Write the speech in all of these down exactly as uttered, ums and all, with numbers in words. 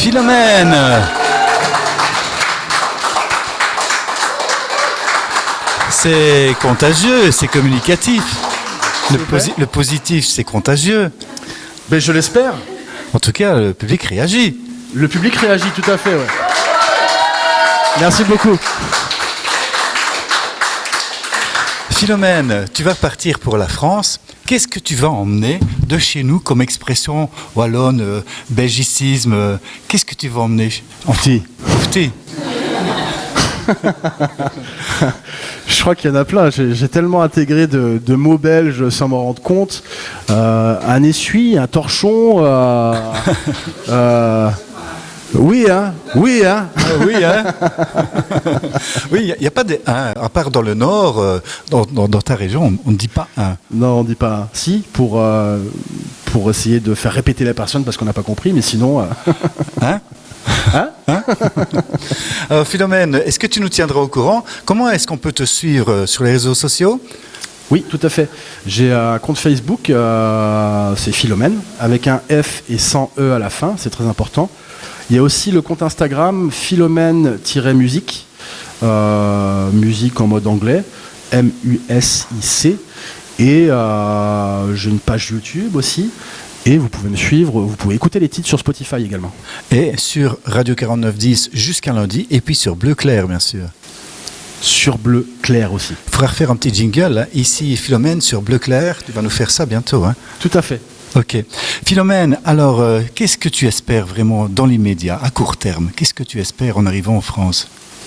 Philomène. C'est contagieux, c'est communicatif. Le, posi- le positif, c'est contagieux. Ben, je l'espère. En tout cas, le public réagit. Le public réagit, tout à fait, ouais. Merci beaucoup. Philomène, tu vas partir pour la France. Qu'est-ce que tu vas emmener de chez nous comme expression wallonne, euh, belgicisme euh, Qu'est-ce que tu vas emmener en Petit. Petit. Je crois qu'il y en a plein. J'ai, j'ai tellement intégré de, de mots belges sans m'en rendre compte. Euh, un essuie, un torchon. Euh, euh, oui, hein. Oui, hein. Ah oui, hein. Oui, il n'y a, a pas de hein, à part dans le Nord, euh, dans, dans, dans ta région, on ne dit pas un. Non, on dit pas un. Si, pour, euh, pour essayer de faire répéter la personne parce qu'on n'a pas compris, mais sinon. Euh... Hein Hein Hein Alors, Philomène, est-ce que tu nous tiendras au courant? Comment est-ce qu'on peut te suivre sur les réseaux sociaux? Oui, tout à fait. J'ai un compte Facebook, euh, c'est Philomène, avec un F et sans E à la fin, c'est très important. Il y a aussi le compte Instagram Philomène-musique, euh, musique en mode anglais, M U S I C. Et euh, j'ai une page YouTube aussi. Et vous pouvez me suivre, vous pouvez écouter les titres sur Spotify également. Et sur Radio quarante-neuf dix jusqu'à lundi, et puis sur Bleu Clair, bien sûr. Sur Bleu Clair aussi. Il faudra refaire un petit jingle, hein. Ici Philomène sur Bleu Clair, tu vas nous faire ça bientôt. Hein. Tout à fait. Ok. Philomène, alors, euh, qu'est-ce que tu espères vraiment dans l'immédiat, à court terme? Qu'est-ce que tu espères en arrivant en France?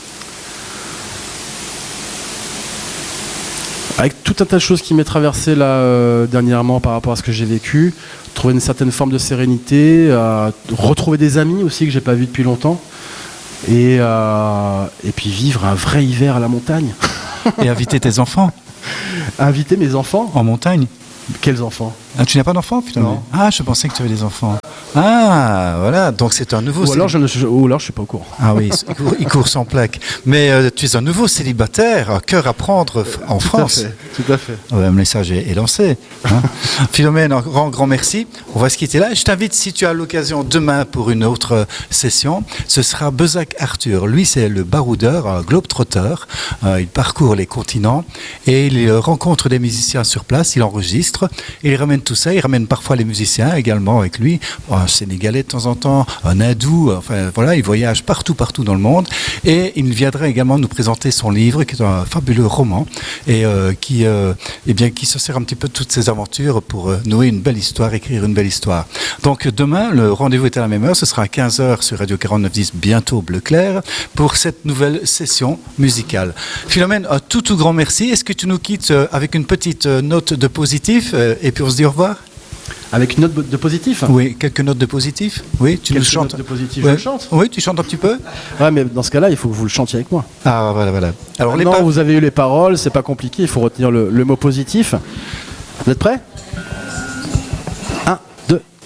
Avec tout un tas de choses qui m'est traversé là euh, dernièrement par rapport à ce que j'ai vécu, trouver une certaine forme de sérénité, euh, retrouver des amis aussi que j'ai pas vus depuis longtemps, et, euh, et puis vivre un vrai hiver à la montagne. Et inviter tes enfants? Inviter mes enfants. En montagne? Quels enfants? Ah, tu n'as pas d'enfants, Philomène? Non. Ah, je pensais que tu avais des enfants. Ah, voilà, donc c'est un nouveau... Ou alors, je ne suis, ou alors je suis pas au courant. Ah oui, il court, il court sans plaque. Mais euh, tu es un nouveau célibataire, un cœur à prendre f- en tout France. À fait, tout à fait. Ouais, le message est, est lancé. Hein. Philomène, un grand, grand merci. On va se quitter là. Je t'invite, si tu as l'occasion, demain pour une autre euh, session. Ce sera Bezac Arthur. Lui, c'est le baroudeur, un globe-trotter. Euh, il parcourt les continents et il euh, rencontre des musiciens sur place. Il enregistre et il ramène tout ça. Il ramène parfois les musiciens également avec lui. Un Sénégalais de temps en temps, un hindou. Enfin, voilà, il voyage partout, partout dans le monde. Et il viendra également nous présenter son livre, qui est un fabuleux roman et euh, qui, euh, eh bien, qui se sert un petit peu de toutes ses aventures pour euh, nouer une belle histoire, écrire une belle histoire. Donc demain, le rendez-vous est à la même heure. Ce sera à quinze heures sur Radio quarante-neuf dix, bientôt Bleu Clair, pour cette nouvelle session musicale. Philomène, un tout, tout grand merci. Est-ce que tu nous quittes euh, avec une petite euh, note de positif euh, et puis on se dit au revoir? Avec une note de positif? Oui, quelques notes de positif. Oui, tu quelques nous chantes. Notes de positif, Ouais. je le chante. Oui, tu chantes un petit peu. Ouais, mais dans ce cas-là, il faut que vous le chantiez avec moi. Ah, voilà, voilà. Alors, les non, pa- vous avez eu les paroles, c'est pas compliqué, il faut retenir le, le mot positif. Vous êtes prêts?